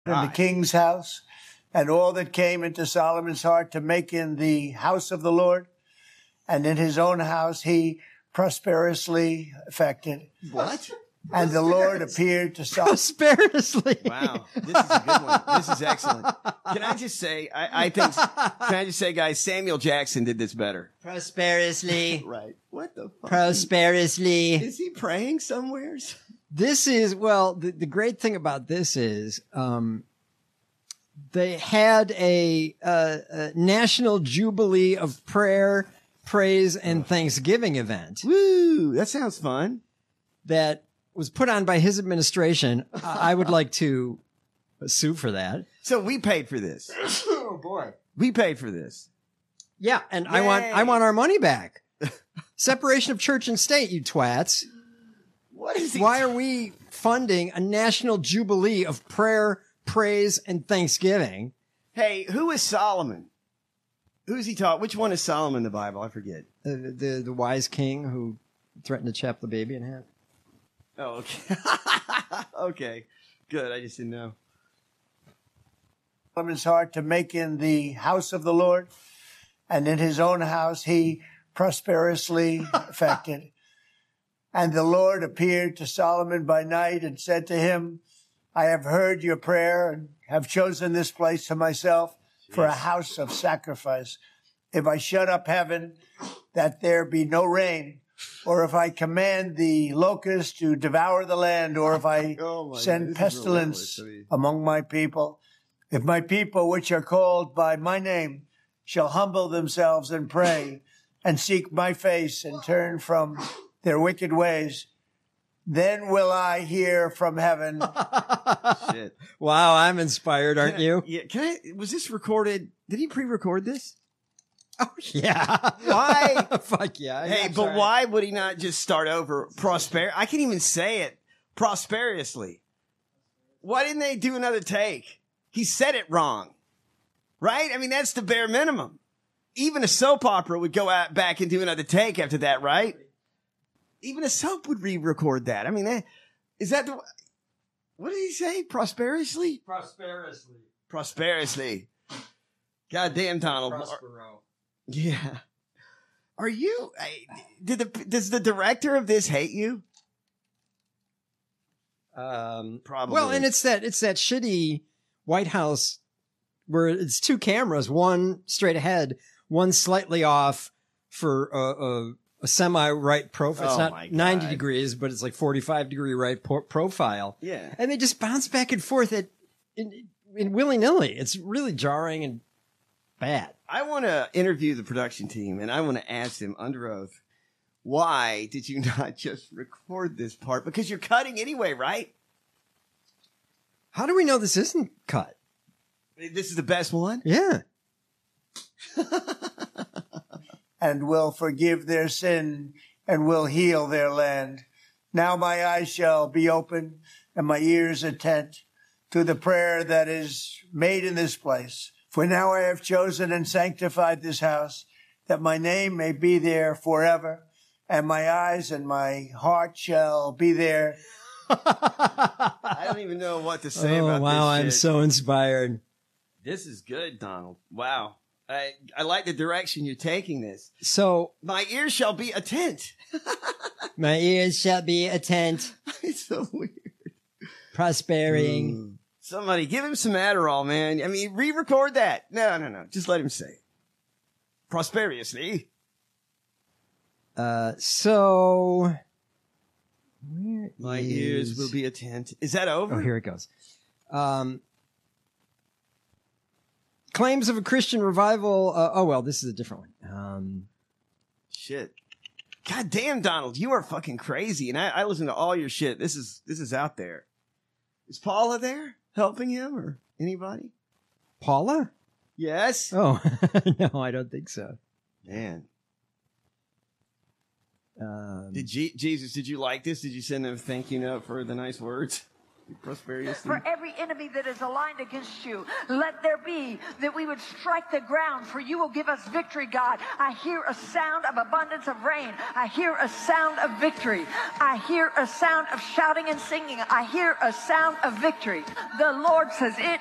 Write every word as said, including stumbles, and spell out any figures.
in the king's house, and all that came into Solomon's heart to make in the house of the Lord, and in his own house he prosperously effected. What? And the Lord appeared to Solomon. Prosperously. Wow, this is a good one. This is excellent. Can I just say, I, I think, can I just say, guys, Samuel Jackson did this better. Prosperously. Right. What the fuck? Prosperously. Is he praying somewhere? This is, well, the, the great thing about this is, um, they had a, uh, a National Jubilee of Prayer, Praise, and Thanksgiving event. Woo! That sounds fun. That was put on by his administration. I would like to sue for that. So we paid for this. Oh boy. We paid for this. Yeah, and Yay. I want I want our money back. Separation of church and state, you twats. What is he Why t- are we funding a national jubilee of prayer, praise, and thanksgiving? Hey, who is Solomon? Who is he taught? Which one is Solomon in the Bible? I forget. The, the, the wise king who threatened to chop the baby in half. Oh, okay. Okay. Good. I just didn't know. Solomon's heart to make in the house of the Lord, and in his own house he prosperously effected. And the Lord appeared to Solomon by night and said to him, I have heard your prayer and have chosen this place to myself Jeez. for a house of sacrifice. If I shut up heaven, that there be no rain, or if I command the locust to devour the land, or if I oh send pestilence among my people, if my people, which are called by my name, shall humble themselves and pray and seek my face and turn from their wicked ways, then will I hear from heaven. Shit. Wow, I'm inspired, aren't can I, you? Yeah. Can I, was this recorded? Did he pre-record this? Oh, yeah. Why? Fuck yeah. Hey, but sorry. Why would he not just start over? Prosper? I can't even say it. Prosperously. Why didn't they do another take? He said it wrong. Right? I mean, that's the bare minimum. Even a soap opera would go out back and do another take after that, right? Even a soap would re-record that. I mean, that, is that the... What did he say? Prosperously? Prosperously. Prosperously. Goddamn, Donald. Prospero. Yeah. Are you... Did the, does the director of this hate you? Um, Probably. Well, and it's that it's that shitty White House where it's two cameras, one straight ahead, one slightly off for a, a, a semi-right profile. It's Oh my not ninety God. degrees, but it's like forty-five degree right po- profile. Yeah. And they just bounce back and forth at, in, in willy-nilly. It's really jarring and bad. I want to interview the production team, and I want to ask them under oath, why did you not just record this part? Because you're cutting anyway, right? How do we know this isn't cut? This is the best one? Yeah. And will forgive their sin and will heal their land. Now my eyes shall be open and my ears attent to the prayer that is made in this place. For now I have chosen and sanctified this house, that my name may be there forever, and my eyes and my heart shall be there. I don't even know what to say oh, about wow, this I'm shit. so inspired. This is good, Donald. Wow. I, I like the direction you're taking this. So, My ears shall be attent. my ears shall be attent, It's so weird. prospering. Mm. Somebody give him some Adderall, man. I mean, re-record that. No, no, no. Just let him say it. Prosperously. Uh, so, where My is- ears will be attent. Is that over? Oh, here it goes. Um, claims of a Christian revival. Uh, oh, well, this is a different one. Um, Shit. God damn, Donald, you are fucking crazy. And I, I listen to all your shit. This is this is out there. Is Paula there helping him or anybody? Paula? Yes. Oh, no, I don't think so. Man. Um, Did G- Jesus, did you like this? Did you send him a thank you note for the nice words? Prosperously. For every enemy that is aligned against you, let there be that we would strike the ground, for you will give us victory, God. I hear a sound of abundance of rain. I hear a sound of victory. I hear a sound of shouting and singing. I hear a sound of victory. The Lord says, it